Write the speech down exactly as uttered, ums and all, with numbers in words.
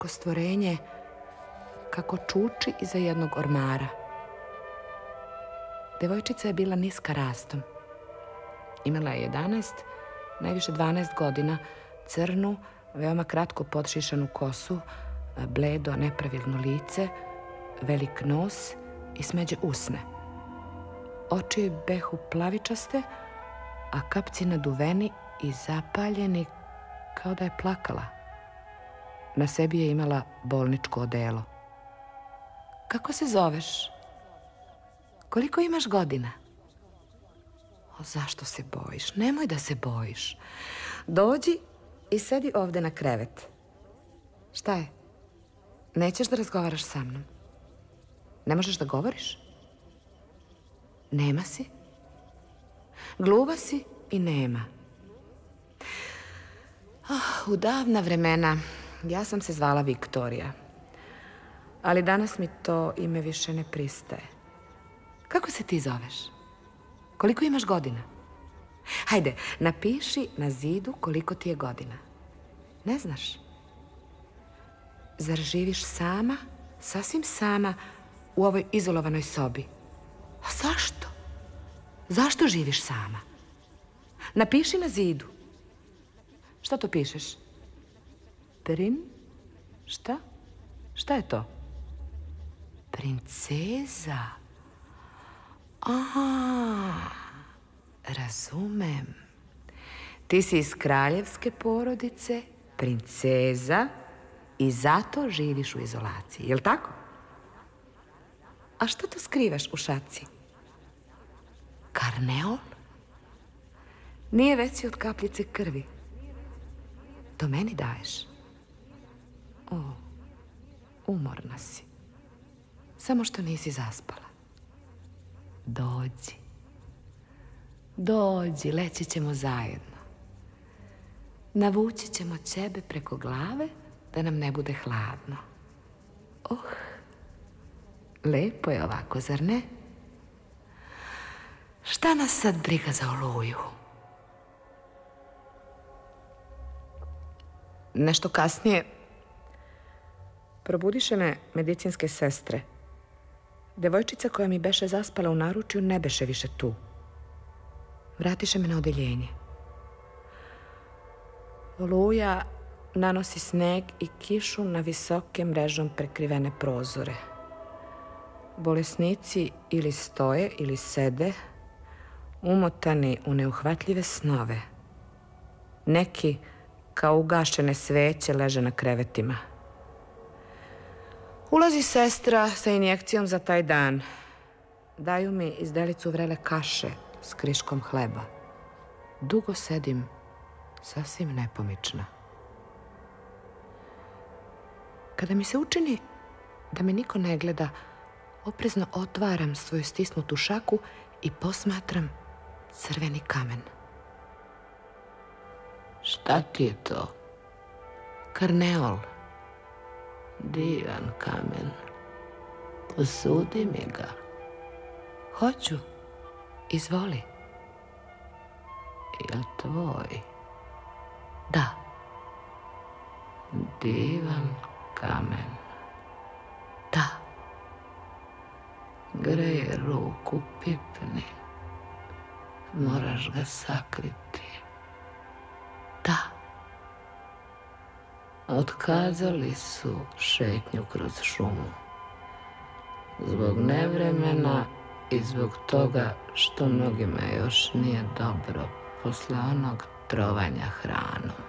ko stvorenje kako čuči iza jednog ormara. Devojčica je bila niska rastom. Imala je jedanaest, najviše dvanaest godina, crnu, veoma kratko podšišanu kosu, bledo, nepravilno lice, velik nos i smeđe usne. Oči behu plavičaste, a kapci naduveni i zapaljeni kao da je plakala. Na sebi je imala bolničko odelo. Kako se zoveš? Koliko imaš godina? O, zašto se bojiš? Nemoj da se bojiš. Dođi i sedi ovde na krevet. Šta je? Nećeš da razgovaraš sa mnom? Ne možeš da govoriš? Nema si? Gluva si i nema. Oh, u davna vremena ja sam se zvala Viktorija. Ali danas mi to ime više ne pristaje. Kako se ti zoveš? Koliko imaš godina? Hajde, napiši na zidu koliko ti je godina. Ne znaš? Zar živiš sama, sasvim sama, u ovoj izolovanoj sobi? A zašto? Zašto živiš sama? Napiši na zidu. Šta to pišeš? Prin? Šta? Šta je to? Princeza. Aha, razumem. Ti si iz kraljevske porodice, princeza, i zato živiš u izolaciji, jel' tako? A što to skrivaš u šaci? Karneol? Nije veći od kapljice krvi. To meni daješ. O, umorna si. Samo što nisi zaspala. Dođi. Dođi, leći ćemo zajedno. Navući ćemo ćebe preko glave da nam ne bude hladno. Uh, lepo je ovako, zar ne? Šta nas sad briga za Oluju? Nešto kasnije probudiše me medicinske sestre. Devojčica koja mi beše zaspala u naručju ne beše više tu. Vratiše me na odeljenje. Oluja nanosi sneg i kišu na visoke mrežom prekrivene prozore. Bolesnici ili stoje ili sede, umotani u neuhvatljive snove. Neki, kao ugašene sveće, leže na krevetima. Ulazi sestra sa injekcijom za taj dan. Daju mi izdelicu vrele kaše s kriškom hleba. Dugo sedim, sasvim nepomična. Kada mi se učini da me niko ne gleda, oprezno otvaram svoju stisnutu šaku i posmatram crveni kamen. Šta ti je to? Karneol. Divan kamen. Posudi mi ga. Hoću. Izvoli. Jel tvoj? Da. Divan kamen. Da. Greje ruku, pipni. Moraš ga sakriti. Da. Otkazali su šetnju kroz šumu. Zbog nevremena i zbog toga što mnogima još nije dobro posle onog trovanja hranom.